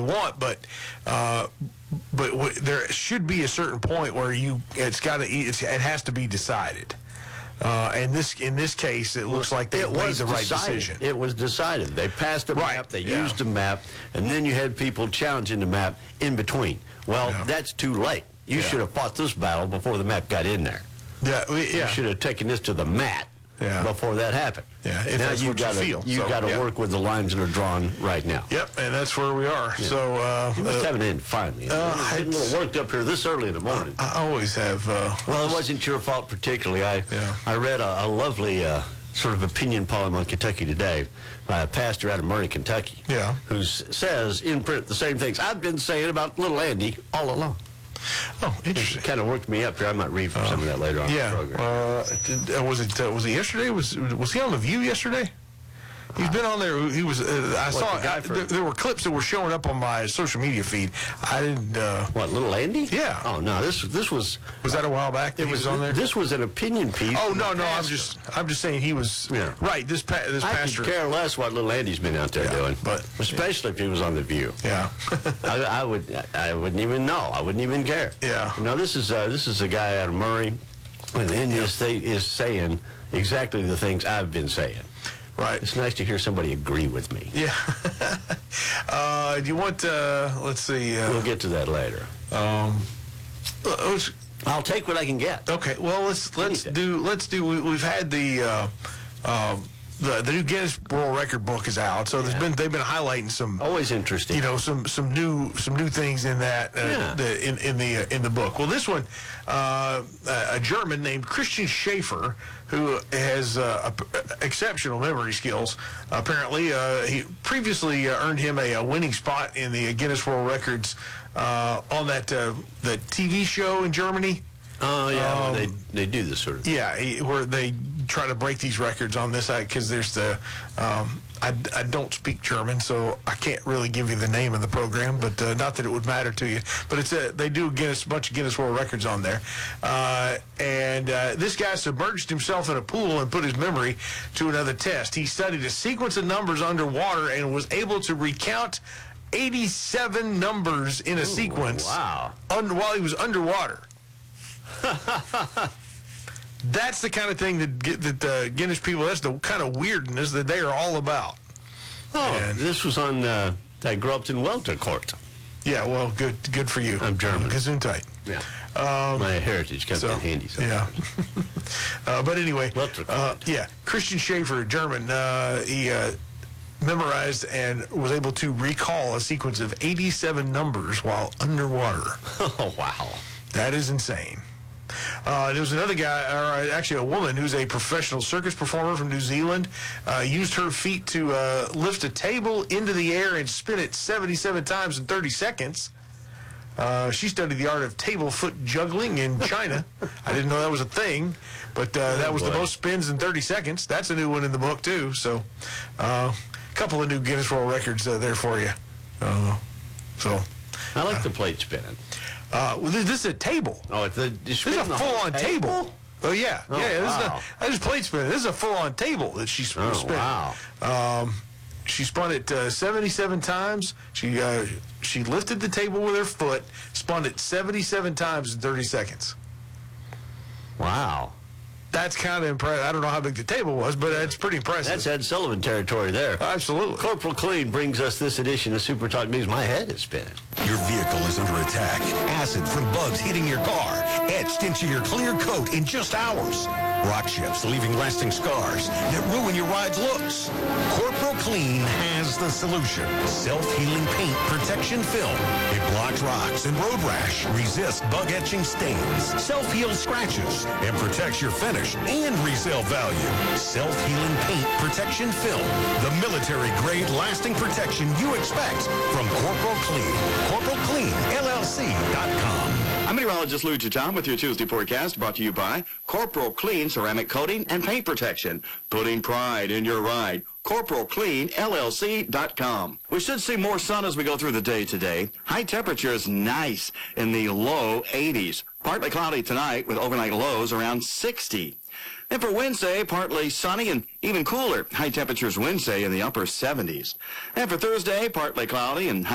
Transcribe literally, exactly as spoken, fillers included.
want, but uh, but w- there should be a certain point where you it's got to it has to be decided. Uh, and this in this case, it looks like they it made was the right decided. decision. It was decided. They passed a Right, map. They yeah. used a map, and then you had people challenging the map in between. Well, Yeah. that's too late. You Yeah. should have fought this battle before the map got in there. Yeah, we- You yeah. should have taken this to the mat Yeah. before that happened. Yeah, if now that's you what you gotta, feel, You so, got to yeah. work with the lines that are drawn right now. Yep, and that's where we are. So uh, You must uh, have it in finally. uh, I'm getting a little worked up here this early in the morning. I always have. Uh, Well, it wasn't your fault particularly. I Yeah. I read a, a lovely uh, sort of opinion poem on Kentucky Today by a pastor out of Murray, Kentucky. Yeah. Who s- says in print the same things I've been saying about little Andy all along. Oh, It interesting. kind of worked me up here. I might read from some of that later on Yeah. in the program. Uh, did, uh, was it uh, was it yesterday? Was was he on the View yesterday? He's been on there. He was. Uh, I saw. the guy I, for- there, there were clips that were showing up on my social media feed. I didn't. Uh, What, little Andy? Yeah. Oh, no, this this was... was that a while back? That It he was, was on there. This was an opinion piece. Oh from no, a no. I'm pastor. just. I'm just saying he was. Yeah. Right. This pa- this I pastor. could care less what little Andy's been out there Yeah, doing, but- especially if he was on The View. Yeah. I, I would, I wouldn't even know. I wouldn't even care. Yeah. You know, this is uh, this is a guy out of Murray, and in this thing is saying exactly the things I've been saying. Right. It's nice to hear somebody agree with me. Yeah. uh, do you want? Uh, let's see. Uh, We'll get to that later. um, let's- I'll take what I can get. Okay, well let's let's Anything. do let's do. We, we've had the uh, uh, the the new Guinness World Record book is out, so there's Yeah. been they've been highlighting some Always interesting. you know some some new some new things in that uh, Yeah. the, in in the uh, in the book. Well, this one, uh, a German named Christian Schaefer, who has uh, a- exceptional memory skills. Apparently, uh, he previously uh, earned him a, a winning spot in the Guinness World Records uh, on that uh, the T V show in Germany. Oh, yeah, Um, they, they do this sort of thing. Yeah, he- where they try to break these records on this because there's the um, I, I don't speak German, so I can't really give you the name of the program, but uh, not that it would matter to you. But it's a, they do Guinness, a bunch of Guinness World Records on there. Uh, and uh, this guy submerged himself in a pool and put his memory to another test. He studied a sequence of numbers underwater and was able to recount eighty-seven numbers in a sequence wow. un- while he was underwater. That's the kind of thing that get, that uh, Guinness people, that's the kind of weirdness that they are all about. Oh, And- this was on uh, that Grupton Welter court. Yeah, well, good good for you. I'm German. Gesundheit. Yeah. Um, My heritage comes so, in handy. yeah. uh, but anyway, Welter uh, court. yeah, Christian Schaefer, German, uh, he uh, memorized and was able to recall a sequence of eighty-seven numbers while underwater. Oh, wow. That is insane. Uh, there was another guy, or actually a woman, who's a professional circus performer from New Zealand, uh, used her feet to uh, lift a table into the air and spin it seventy-seven times in thirty seconds. Uh, she studied the art of table foot juggling in China. I didn't know that was a thing, but uh, that was the boy. most spins in thirty seconds. That's a new one in the book, too. So a uh, couple of new Guinness World Records uh, there for you. Uh, so, I like the plate spinning. uh, well, this, this is a table. Oh, it's the, This is a full-on table. Oh, yeah. Oh, yeah, this wow. is not, I just plate spinning. This is a full-on table that she sp- Oh, spinning. wow. Um, she spun it uh, seventy-seven times. She uh, she lifted the table with her foot, spun it seventy-seven times in thirty seconds. Wow. That's kind of impressive. I don't know how big the table was, but that's pretty impressive. That's Ed Sullivan territory there. Absolutely. Corporal Clean brings us this edition of Super Talk News. My head is spinning. Your vehicle is under attack. Acid from bugs hitting your car, etched into your clear coat in just hours. Rock chips leaving lasting scars that ruin your ride's looks. Corporal Clean has the solution. Self-healing paint protection film. It blocks rocks and road rash, resists bug-etching stains, self-heals scratches, and protects your finish and resale value. Self-healing paint protection film. The military-grade lasting protection you expect from Corporal Clean. Corporal Clean L L C dot com. I'm meteorologist Lou Chichon with your Tuesday forecast, brought to you by Corporal Clean Ceramic Coating and Paint Protection. Putting pride in your ride. Corporal Clean L L C dot com. We should see more sun as we go through the day today. High temperatures nice in the low eighties. Partly cloudy tonight with overnight lows around sixty. And for Wednesday, partly sunny and even cooler. High temperatures Wednesday in the upper seventies. And for Thursday, partly cloudy and high